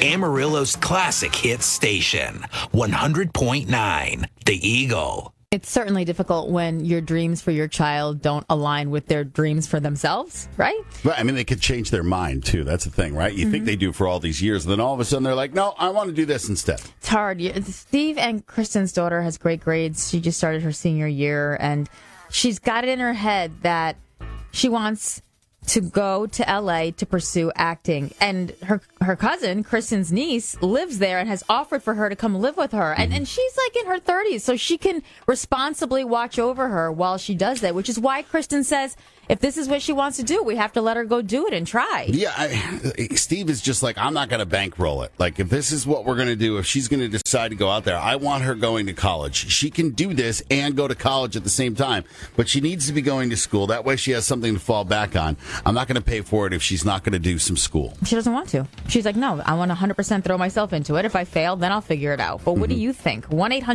Amarillo's classic hit station, 100.9 The Eagle. It's certainly difficult when your dreams for your child don't align with their dreams for themselves, right? Right. I mean, they could change their mind, too. That's the thing, right? You think they do for all these years, and then all of a sudden they're like, no, I want to do this instead. It's hard. Steve and Kristen's daughter has great grades. She just started her senior year, and she's got it in her head that she wants to go to L.A. to pursue acting. And her cousin, Kristen's niece, lives there and has offered for her to come live with her. And she's like in her 30s, so she can responsibly watch over her while she does that, which is why Kristen says, if this is what she wants to do, we have to let her go do it and try. Yeah, Steve is just like, I'm not going to bankroll it. Like, if this is what we're going to do, if she's going to decide to go out there, I want her going to college. She can do this and go to college at the same time, but she needs to be going to school. That way she has something to fall back on. I'm not going to pay for it if she's not going to do some school. She doesn't want to. She's like, no, I want to 100% throw myself into it. If I fail, then I'll figure it out. But what do you think?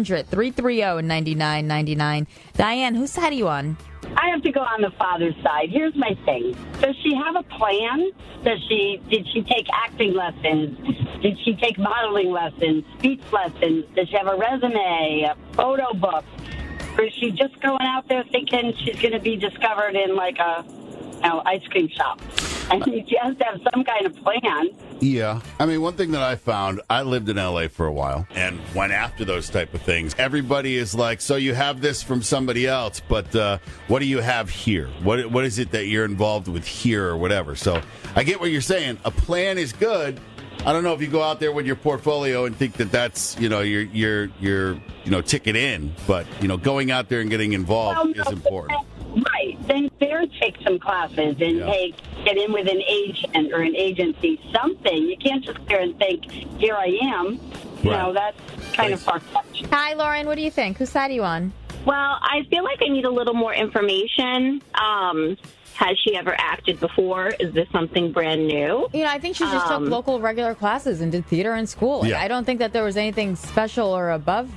1-800-330-9999. Diane, whose side are you on? I have to go on the father's side. Here's my thing. Does she have a plan? Did she take acting lessons? Did she take modeling lessons, speech lessons? Does she have a resume, a photo book? Or is she just going out there thinking she's going to be discovered in like a ice cream shop? I mean, she has to have some kind of plan. Yeah. I mean, one thing that I found, I lived in L.A. for a while and went after those type of things. Everybody is like, so you have this from somebody else, but what do you have here? What is it that you're involved with here or whatever? So I get what you're saying. A plan is good. I don't know if you go out there with your portfolio and think that that's, your ticket in, but, going out there and getting involved is important. Right. Then take some classes and get in with an agent or an agency, something. You can't just sit there and think, here I am. That's kind of far-fetched. Hi, Lauren. What do you think? Whose side are you on? Well, I feel like I need a little more information. Has she ever acted before? Is this something brand new? I think she just took local regular classes and did theater in school. Yeah. I don't think that there was anything special or above